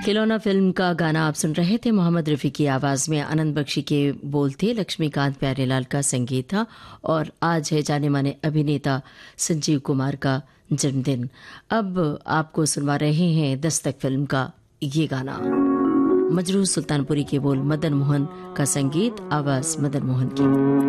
खिलौना फिल्म का गाना आप सुन रहे थे। मोहम्मद रफ़ी की आवाज़ में आनंद बख्शी के बोल थे, लक्ष्मीकांत प्यारेलाल का संगीत था। और आज है जाने माने अभिनेता संजीव कुमार का जन्मदिन। अब आपको सुनवा रहे हैं दस्तक फिल्म का ये गाना। मजरूह सुल्तानपुरी के बोल, मदन मोहन का संगीत, आवाज़ मदन मोहन की।